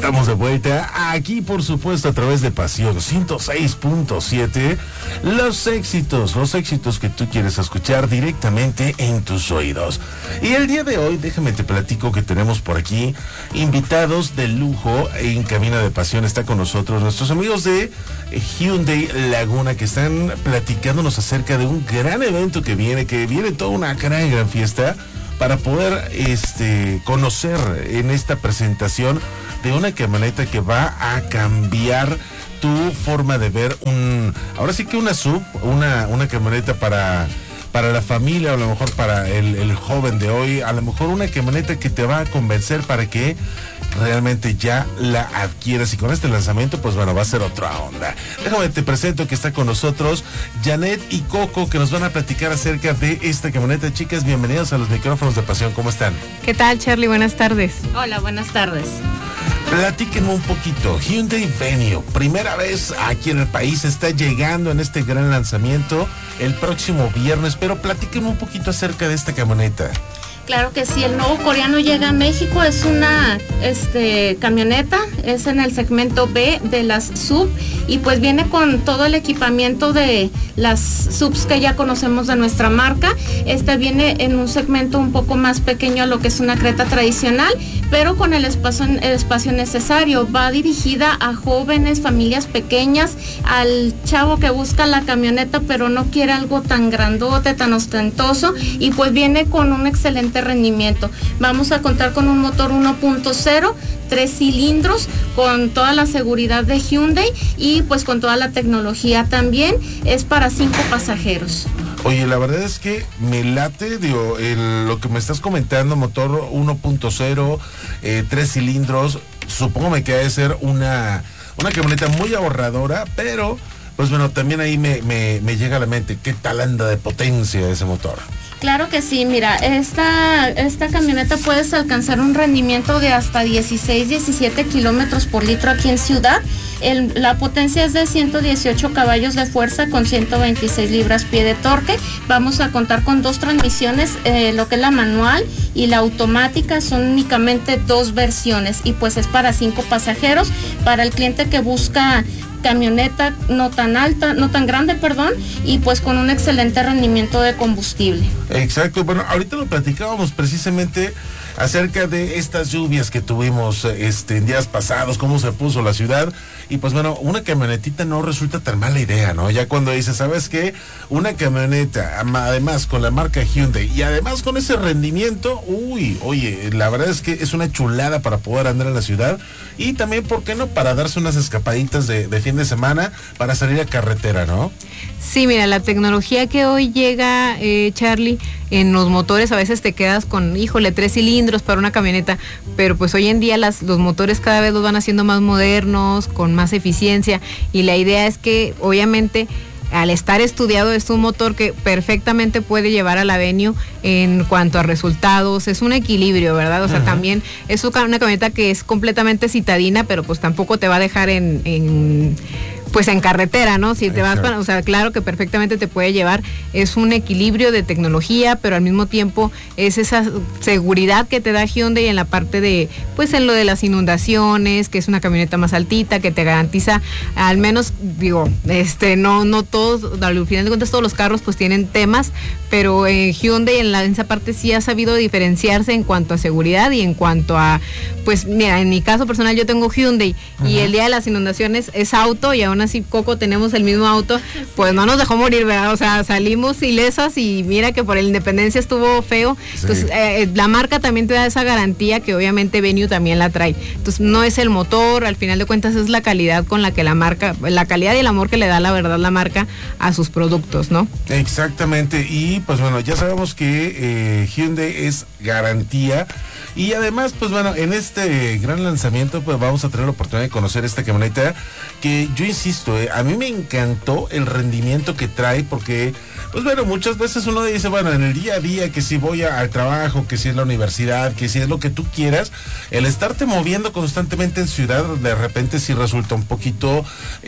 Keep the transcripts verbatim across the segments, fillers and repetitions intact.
Estamos de vuelta aquí, por supuesto, a través de Pasión ciento seis punto siete. Los éxitos, los éxitos que tú quieres escuchar directamente en tus oídos. Y el día de hoy, déjame te platico que tenemos por aquí invitados de lujo en Cabina de Pasión. Está con nosotros nuestros amigos de Hyundai Laguna, que están platicándonos acerca de un gran evento que viene, que viene toda una gran, gran fiesta para poder este conocer en esta presentación de una camioneta que va a cambiar tu forma de ver un, ahora sí que una sub, una, una camioneta para, para la familia, o a lo mejor para el, el joven de hoy, a lo mejor una camioneta que te va a convencer para que realmente ya la adquieras, y con este lanzamiento pues bueno, va a ser otra onda. Déjame te presento que está con nosotros Janet y Coco, que nos van a platicar acerca de esta camioneta. Chicas, bienvenidos a los micrófonos de Pasión, ¿cómo están? ¿Qué tal, Charlie? Buenas tardes. Hola, buenas tardes. Platíquenme un poquito. Hyundai Venue, primera vez aquí en el país, está llegando en este gran lanzamiento el próximo viernes, pero platíquenme un poquito acerca de esta camioneta. Claro que sí, el nuevo coreano llega a México, es una este, camioneta, es en el segmento B de las sub, y pues viene con todo el equipamiento de las subs que ya conocemos de nuestra marca. Esta viene en un segmento un poco más pequeño a lo que es una Creta tradicional, pero con el espacio, el espacio necesario. Va dirigida a jóvenes, familias pequeñas, al chavo que busca la camioneta pero no quiere algo tan grandote, tan ostentoso, y pues viene con un excelente rendimiento. Vamos a contar con un motor uno punto cero, tres cilindros, con toda la seguridad de Hyundai y pues con toda la tecnología también. Es para cinco pasajeros. Oye, la verdad es que me late, digo, el, lo que me estás comentando, motor uno punto cero, eh, tres cilindros, supongo que ha de ser una, una camioneta muy ahorradora, pero pues bueno, también ahí me, me, me llega a la mente, ¿qué tal anda de potencia ese motor? Claro que sí, mira, esta, esta camioneta puedes alcanzar un rendimiento de hasta dieciséis, diecisiete kilómetros por litro aquí en ciudad. El, la potencia es de ciento dieciocho caballos de fuerza con ciento veintiséis libras-pie de torque. Vamos a contar con dos transmisiones, eh, lo que es la manual y la automática, son únicamente dos versiones, y pues es para cinco pasajeros, para el cliente que busca camioneta no tan alta, no tan grande, perdón, y pues con un excelente rendimiento de combustible. Exacto, bueno, ahorita lo platicábamos precisamente acerca de estas lluvias que tuvimos este, en días pasados, cómo se puso la ciudad, y pues bueno, una camionetita no resulta tan mala idea, ¿no? Ya cuando dices, ¿sabes qué? Una camioneta, además con la marca Hyundai, y además con ese rendimiento, uy, oye, la verdad es que es una chulada para poder andar en la ciudad, y también, ¿por qué no?, para darse unas escapaditas de, de fin de semana, para salir a carretera, ¿no? Sí, mira, la tecnología que hoy llega, eh, Charlie, en los motores a veces te quedas con, híjole, tres cilindros para una camioneta, pero pues hoy en día las, los motores cada vez los van haciendo más modernos, con más eficiencia, y la idea es que obviamente al estar estudiado es un motor que perfectamente puede llevar a la Venue en cuanto a resultados. Es un equilibrio, ¿verdad? O sea, uh-huh. También es una camioneta que es completamente citadina, pero pues tampoco te va a dejar en... en pues en carretera, ¿no? Si te vas para, o sea, claro que perfectamente te puede llevar. Es un equilibrio de tecnología, pero al mismo tiempo es esa seguridad que te da Hyundai en la parte de, pues en lo de las inundaciones, que es una camioneta más altita, que te garantiza, al menos, digo, este, no, no todos, al final de cuentas todos los carros pues tienen temas, pero eh, Hyundai en, la, en esa parte sí ha sabido diferenciarse en cuanto a seguridad y en cuanto a, pues mira, en mi caso personal yo tengo Hyundai, uh-huh. Y el día de las inundaciones es auto, y aún así Coco tenemos el mismo auto, pues no nos dejó morir, ¿verdad? O sea, salimos ilesas, y mira que por la Independencia estuvo feo. Sí. Entonces, eh, la marca también te da esa garantía que obviamente Venue también la trae. Entonces, no es el motor, al final de cuentas es la calidad con la que la marca, la calidad y el amor que le da la verdad la marca a sus productos, ¿no? Exactamente, y pues bueno, ya sabemos que eh, Hyundai es garantía. Y además, pues bueno, en este gran lanzamiento, pues vamos a tener la oportunidad de conocer esta camioneta que yo insisto, eh, a mí me encantó el rendimiento que trae, porque, pues bueno, muchas veces uno dice, bueno, en el día a día, que si voy a, al trabajo, que si es la universidad, que si es lo que tú quieras, el estarte moviendo constantemente en ciudad, de repente sí resulta un poquito,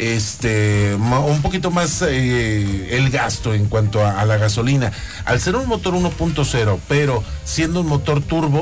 este, un poquito más eh, el gasto en cuanto a, a la gasolina. Al ser un motor uno punto cero, pero siendo un motor turbo,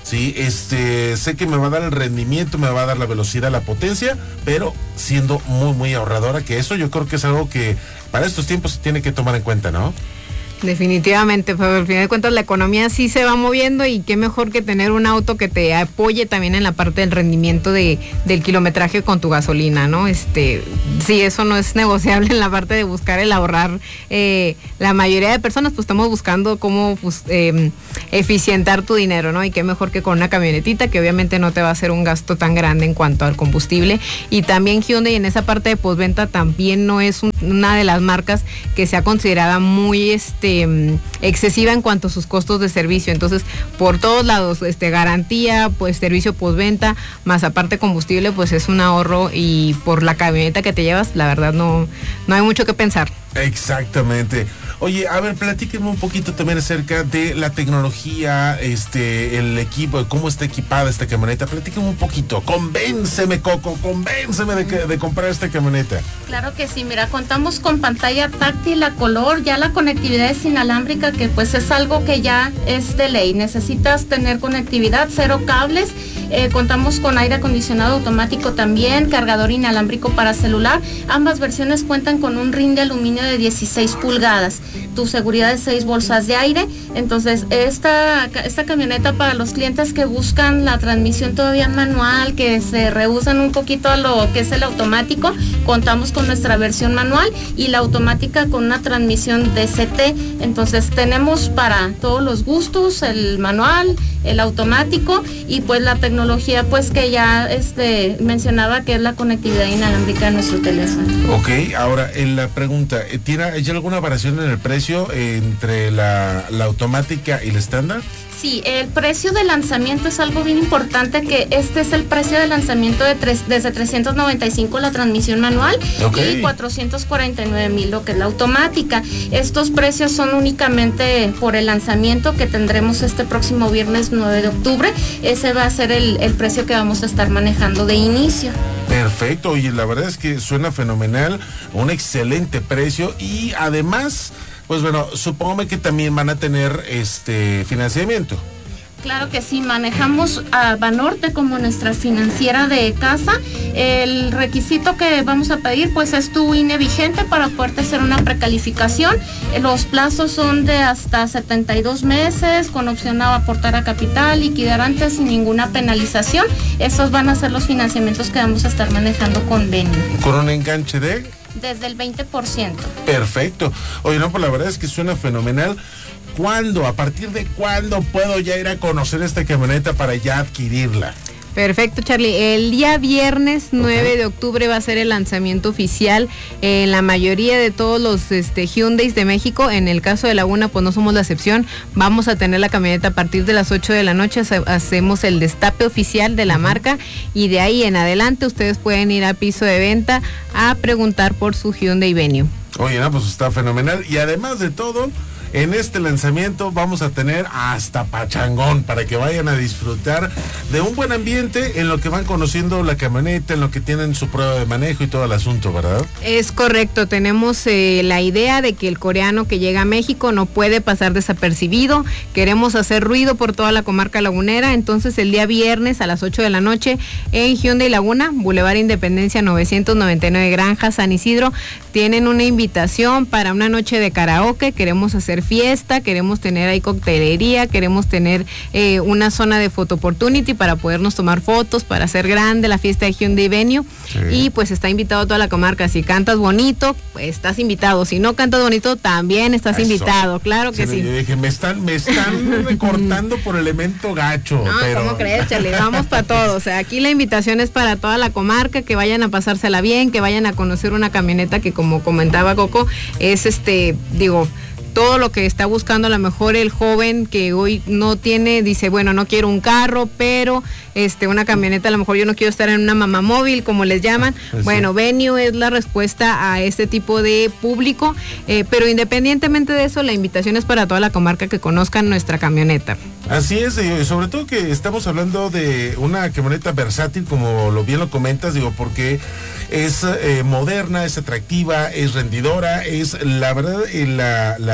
Sí, este, sé que me va a dar el rendimiento, me va a dar la velocidad, la potencia, pero siendo muy, muy ahorradora, que eso yo creo que es algo que para estos tiempos se tiene que tomar en cuenta, ¿no? Definitivamente, pero al final de cuentas la economía sí se va moviendo y qué mejor que tener un auto que te apoye también en la parte del rendimiento de, del kilometraje con tu gasolina, ¿no? Este, sí, eso no es negociable en la parte de buscar el ahorrar. Eh, la mayoría de personas pues estamos buscando cómo pues, eh, eficientar tu dinero, ¿no? Y qué mejor que con una camionetita que obviamente no te va a hacer un gasto tan grande en cuanto al combustible. Y también Hyundai en esa parte de postventa también no es un, una de las marcas que sea considerada muy este excesiva en cuanto a sus costos de servicio. Entonces, por todos lados, este garantía, pues servicio postventa, más aparte combustible, pues es un ahorro, y por la camioneta que te llevas, la verdad no, no hay mucho que pensar. Exactamente. Oye, a ver, platíquenme un poquito también acerca de la tecnología, este, el equipo, de cómo está equipada esta camioneta. Platíquenme un poquito. Convénceme, Coco, convénceme de, que, de comprar esta camioneta. Claro que sí, mira, contamos con pantalla táctil a color, ya la conectividad es inalámbrica, que pues es algo que ya es de ley. Necesitas tener conectividad, cero cables. Eh, contamos con aire acondicionado automático también, cargador inalámbrico para celular. Ambas versiones cuentan con un rin de aluminio de dieciséis pulgadas. Tu seguridad de seis bolsas de aire. Entonces, esta, esta camioneta para los clientes que buscan la transmisión todavía manual, que se rehusan un poquito a lo que es el automático, contamos con nuestra versión manual y la automática con una transmisión D C T. Entonces, tenemos para todos los gustos el manual, el automático y pues la tecnología pues que ya este, mencionaba, que es la conectividad inalámbrica de nuestro teléfono. Ok, ahora en la pregunta, ¿tiene ¿hay alguna variación en el precio entre la, la automática y la estándar? Sí, el precio de lanzamiento es algo bien importante, que este es el precio de lanzamiento de tres, desde trescientos noventa y cinco la transmisión manual, okay, y cuatrocientos cuarenta y nueve mil lo que es la automática. Estos precios son únicamente por el lanzamiento que tendremos este próximo viernes nueve de octubre. Ese va a ser el, el precio que vamos a estar manejando de inicio. Perfecto, oye, la verdad es que suena fenomenal, un excelente precio y además, pues bueno, supongo que también van a tener este financiamiento. Claro que sí, manejamos a Banorte como nuestra financiera de casa. El requisito que vamos a pedir pues es tu I N E vigente para poderte hacer una precalificación. Los plazos son de hasta setenta y dos meses con opción a aportar a capital, liquidar antes sin ninguna penalización. Esos van a ser los financiamientos que vamos a estar manejando con Venue. ¿Con un enganche de? Desde el veinte por ciento. Perfecto. Oye, no, pues la verdad es que suena fenomenal. ¿Cuándo? ¿A partir de cuándo puedo ya ir a conocer esta camioneta para ya adquirirla? Perfecto, Charlie. El día viernes nueve de octubre va a ser el lanzamiento oficial en la mayoría de todos los este, Hyundai de México. En el caso de Laguna, pues no somos la excepción. Vamos a tener la camioneta a partir de las ocho de la noche. Hacemos el destape oficial de la marca y de ahí en adelante ustedes pueden ir a piso de venta a preguntar por su Hyundai Venue. Oye, no, pues está fenomenal. Y además de todo, en este lanzamiento vamos a tener hasta pachangón para que vayan a disfrutar de un buen ambiente en lo que van conociendo la camioneta, en lo que tienen su prueba de manejo y todo el asunto, ¿verdad? Es correcto, tenemos eh, la idea de que el coreano que llega a México no puede pasar desapercibido. Queremos hacer ruido por toda la comarca lagunera, entonces el día viernes a las ocho de la noche en Hyundai Laguna, Boulevard Independencia novecientos noventa y nueve Granja, San Isidro, tienen una invitación para una noche de karaoke. Queremos hacer fiesta, queremos tener ahí coctelería, queremos tener eh, una zona de photo opportunity para podernos tomar fotos, para hacer grande la fiesta de Hyundai Venue. Sí. Y pues está invitado toda la comarca. Si cantas bonito, pues estás invitado. Si no cantas bonito, también estás Eso. invitado. Claro que sí. sí. Yo dije, me están, me están recortando por elemento gacho. No, pero... ¿cómo crees, Charlie? Vamos para todos. O sea, aquí la invitación es para toda la comarca, que vayan a pasársela bien, que vayan a conocer una camioneta que, como comentaba Coco, es este, digo, todo lo que está buscando a lo mejor el joven que hoy no tiene, dice, bueno, no quiero un carro, pero este una camioneta, a lo mejor yo no quiero estar en una mamá móvil, como les llaman. Sí. Bueno, Venue es la respuesta a este tipo de público, eh, pero independientemente de eso, la invitación es para toda la comarca que conozcan nuestra camioneta. Así es, eh, sobre todo que estamos hablando de una camioneta versátil, como lo bien lo comentas, digo, porque es eh, moderna, es atractiva, es rendidora, es la verdad, eh, la, la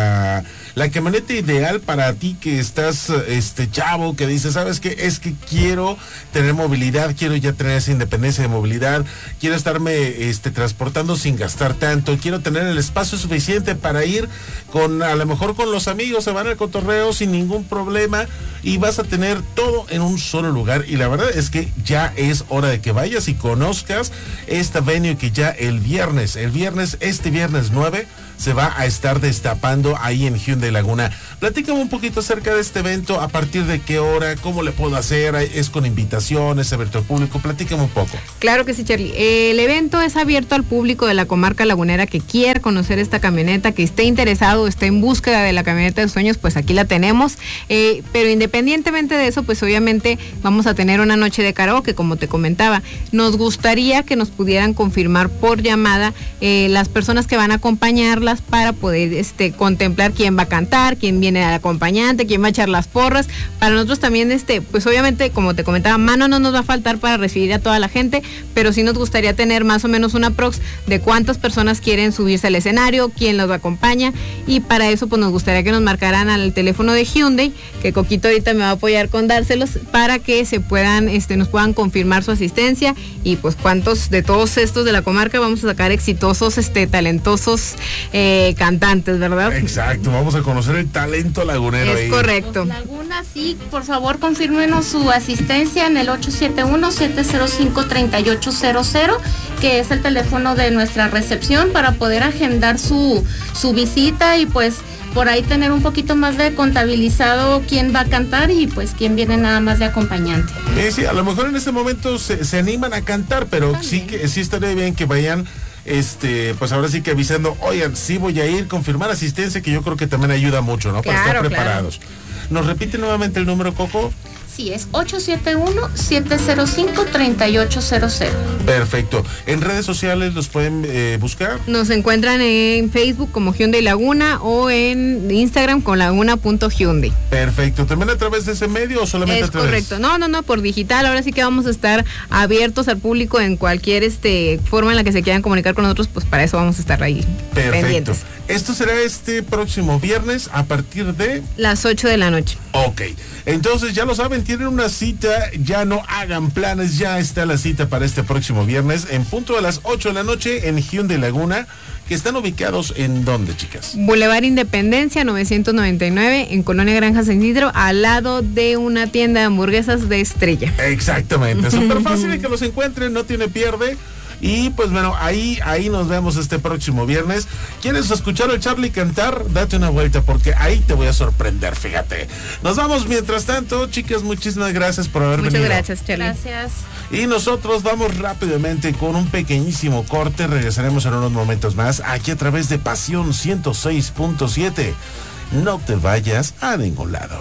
la, la camioneta ideal para ti que estás este chavo, que dices, ¿sabes qué? Es que quiero tener movilidad, quiero ya tener esa independencia de movilidad, quiero estarme este, transportando sin gastar tanto, quiero tener el espacio suficiente para ir con, a lo mejor con los amigos, se van al cotorreo sin ningún problema y vas a tener todo en un solo lugar. Y la verdad es que ya es hora de que vayas y conozcas esta venue que ya el viernes, el viernes, este viernes nueve, se va a estar destapando ahí en Hyundai Laguna. Platícame un poquito acerca de este evento, a partir de qué hora, cómo le puedo hacer, es con invitación, es abierto al público, platícame un poco. Claro que sí, Charlie. El evento es abierto al público de la comarca lagunera que quiera conocer esta camioneta, que esté interesado, esté en búsqueda de la camioneta de sueños, pues aquí la tenemos. Eh, pero independientemente de eso, pues obviamente vamos a tener una noche de karaoke, como te comentaba. Nos gustaría que nos pudieran confirmar por llamada eh, las personas que van a acompañarla, para poder este contemplar quién va a cantar, quién viene al acompañante, quién va a echar las porras. Para nosotros también, este, pues obviamente, como te comentaba, mano no nos va a faltar para recibir a toda la gente, pero sí nos gustaría tener más o menos una prox de cuántas personas quieren subirse al escenario, quién los acompaña, y para eso pues nos gustaría que nos marcaran al teléfono de Hyundai, que Coquito ahorita me va a apoyar con dárselos, para que se puedan, este, nos puedan confirmar su asistencia, y pues cuántos de todos estos de la comarca vamos a sacar exitosos, este, talentosos, Eh, cantantes, ¿verdad? Exacto, vamos a conocer el talento lagunero. Es ahí. correcto. Laguna, sí, por favor confírmenos su asistencia en el ocho siete uno, siete cero cinco, tres ocho cero cero, que es el teléfono de nuestra recepción, para poder agendar su, su visita y pues por ahí tener un poquito más de contabilizado quién va a cantar y pues quién viene nada más de acompañante. Eh, sí, a lo mejor en este momento se, se animan a cantar, pero También. sí que sí estaría bien que vayan, este, pues ahora sí que avisando, oigan, sí voy a ir, confirmar asistencia, que yo creo que también ayuda mucho, ¿no? Para Claro, estar preparados. claro. ¿Nos repite nuevamente el número, Coco? Sí, es ocho siete uno, siete cero cinco, tres ocho cero cero. Perfecto. ¿En redes sociales los pueden eh, buscar? Nos encuentran en Facebook como Hyundai Laguna o en Instagram con laguna punto hyundai. Perfecto. ¿También a través de ese medio o solamente Es a través? correcto. No, no, no, por digital. Ahora sí que vamos a estar abiertos al público en cualquier este forma en la que se quieran comunicar con nosotros, pues para eso vamos a estar ahí. Perfecto. Pendientes. Esto será este próximo viernes a partir de... Las ocho de la noche. Ok, entonces ya lo saben, tienen una cita, ya no hagan planes, ya está la cita para este próximo viernes en punto de las ocho de la noche en Hyundai Laguna, que están ubicados en ¿dónde, chicas? Boulevard Independencia novecientos noventa y nueve en Colonia Granja San Isidro, al lado de una tienda de hamburguesas de Estrella. Exactamente, súper fácil de que los encuentren, no tiene pierde. Y pues bueno, ahí, ahí nos vemos este próximo viernes. ¿Quieres escuchar al Charlie cantar? Date una vuelta porque ahí te voy a sorprender, fíjate. Nos vamos mientras tanto, chicas, muchísimas gracias por haber Muchas venido. gracias, Charlie. Gracias. Y nosotros vamos rápidamente con un pequeñísimo corte. Regresaremos en unos momentos más aquí a través de Pasión ciento seis punto siete. No te vayas a ningún lado.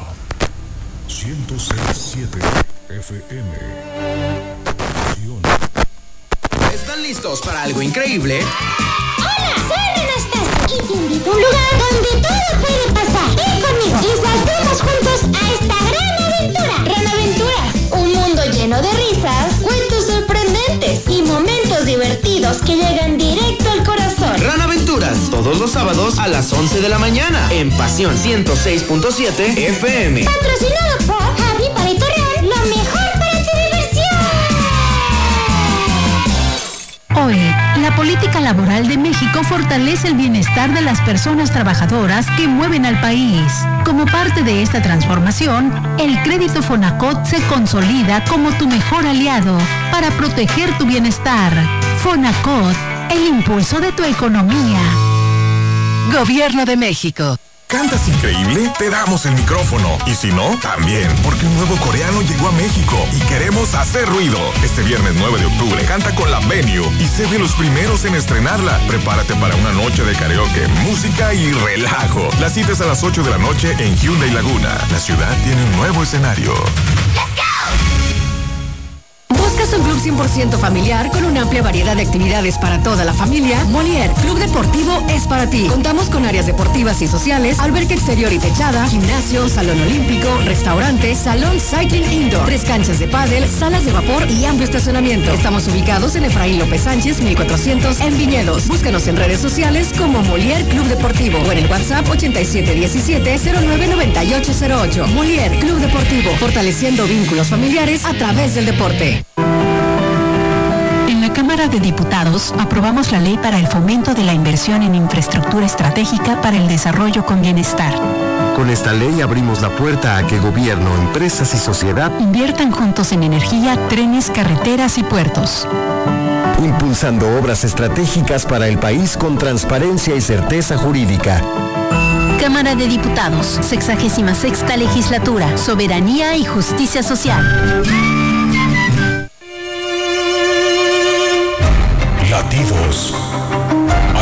ciento seis punto siete F M. Pasión. ¿Están listos para algo increíble? Hola, soy Anastasia y te invito a un lugar donde todo puede pasar. Ven conmigo y saltemos juntos a esta gran aventura. Gran Aventuras, un mundo lleno de risas, cuentos sorprendentes y momentos divertidos que llegan directo al corazón. Gran Aventuras, todos los sábados a las once de la mañana en Pasión ciento seis punto siete F M. Patrocinado por Happy para Torreón, lo mejor para tu diversión. Hoy, la política laboral de México fortalece el bienestar de las personas trabajadoras que mueven al país. Como parte de esta transformación, el crédito Fonacot se consolida como tu mejor aliado para proteger tu bienestar. Fonacot, el impulso de tu economía. Gobierno de México. ¿Cantas increíble? Te damos el micrófono. Y si no, también, porque un nuevo coreano llegó a México y queremos hacer ruido. Este viernes nueve de octubre canta con la Venue y sé de los primeros en estrenarla. Prepárate para una noche de karaoke, música y relajo. Las citas a las ocho de la noche en Hyundai Laguna. La ciudad tiene un nuevo escenario. ¿Buscas un club club cien por ciento familiar con una amplia variedad de actividades para toda la familia, Molière Club Deportivo es para ti. Contamos con áreas deportivas y sociales, alberca exterior y techada, gimnasio, salón olímpico, restaurante, salón cycling indoor, tres canchas de pádel, salas de vapor y amplio estacionamiento. Estamos ubicados en Efraín López Sánchez, mil cuatrocientos en Viñedos. Búscanos en redes sociales como Molière Club Deportivo o en el WhatsApp ochenta y siete diecisiete cero nueve noventa y ocho cero ocho. Molière Club Deportivo, fortaleciendo vínculos familiares a través del deporte. En la Cámara de Diputados aprobamos la ley para el fomento de la inversión en infraestructura estratégica para el desarrollo con bienestar. Con esta ley abrimos la puerta a que gobierno, empresas y sociedad inviertan juntos en energía, trenes, carreteras y puertos. Impulsando obras estratégicas para el país con transparencia y certeza jurídica. Cámara de Diputados, sexagésima sexta legislatura, soberanía y justicia social.